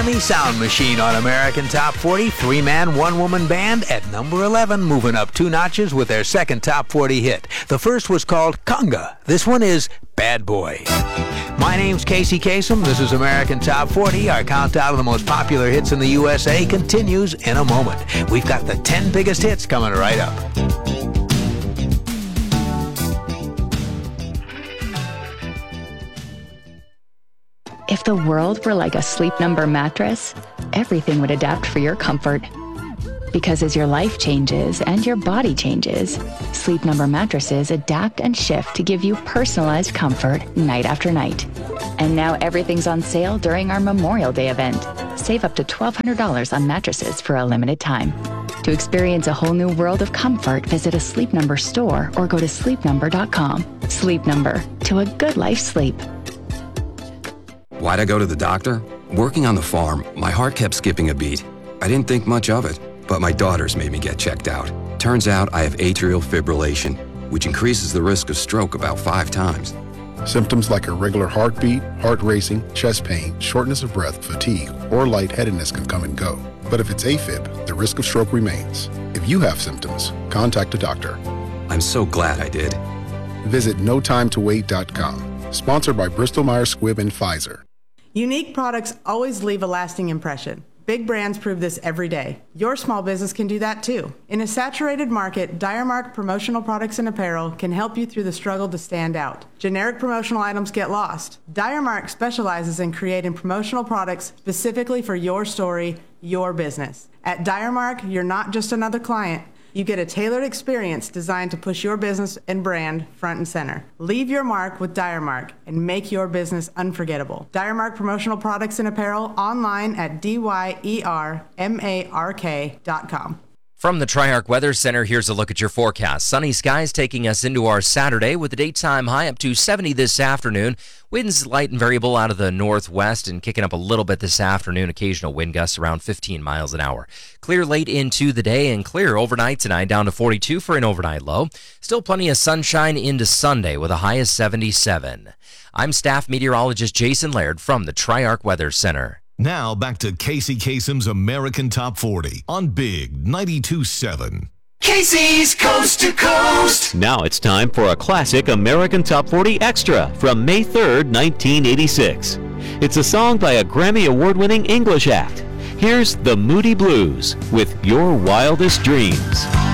The Sound Machine on American Top 40, three-man, one-woman band at number 11, moving up 2 notches with their second Top 40 hit. The first was called Conga. This one is Bad Boy. My name's Casey Kasem. This is American Top 40. Our countdown of the most popular hits in the USA continues in a moment. We've got the 10 biggest hits coming right up. If the world were like a Sleep Number mattress, everything would adapt for your comfort. Because as your life changes and your body changes, Sleep Number mattresses adapt and shift to give you personalized comfort night after night. And now everything's on sale during our Memorial Day event. Save up to $1,200 on mattresses for a limited time. To experience a whole new world of comfort, visit a Sleep Number store or go to sleepnumber.com. Sleep Number, to a good life's sleep. Why'd I go to the doctor? Working on the farm, my heart kept skipping a beat. I didn't think much of it, but my daughters made me get checked out. Turns out I have atrial fibrillation, which increases the risk of stroke about 5 times. Symptoms like irregular heartbeat, heart racing, chest pain, shortness of breath, fatigue, or lightheadedness can come and go. But if it's AFib, the risk of stroke remains. If you have symptoms, contact a doctor. I'm so glad I did. Visit notimetowait.com. Sponsored by Bristol Myers Squibb and Pfizer. Unique products always leave a lasting impression. Big brands prove this every day. Your small business can do that too. In a saturated market, Diremark Promotional Products and Apparel can help you through the struggle to stand out. Generic promotional items get lost. Diremark specializes in creating promotional products specifically for your story, your business. At Diremark, you're not just another client. You get a tailored experience designed to push your business and brand front and center. Leave your mark with Diremark and make your business unforgettable. Diremark Promotional Products and Apparel online at DYERMARK.com. From the Triarch Weather Center, here's a look at your forecast. Sunny skies taking us into our Saturday with a daytime high up to 70 this afternoon. Winds light and variable out of the northwest and kicking up a little bit this afternoon. Occasional wind gusts around 15 miles an hour. Clear late into the day and clear overnight tonight down to 42 for an overnight low. Still plenty of sunshine into Sunday with a high of 77. I'm staff meteorologist Jason Laird from the Triarch Weather Center. Now back to Casey Kasem's American Top 40 on Big 92.7. Casey's Coast to Coast. Now it's time for a classic American Top 40 Extra from May 3rd, 1986. It's a song by a Grammy Award-winning English act. Here's the Moody Blues with Your Wildest Dreams.